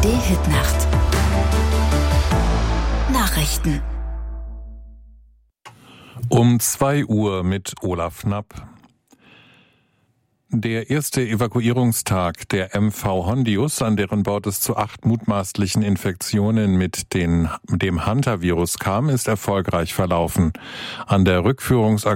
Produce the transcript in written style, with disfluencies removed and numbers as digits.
ARD-Hitnacht. Nachrichten. Um 2 Uhr mit Olaf Knapp. Der erste Evakuierungstag der MV Hondius, an deren Bord es zu 8 mutmaßlichen Infektionen mit dem Hantavirus kam, ist erfolgreich verlaufen. An der Rückführungsaktion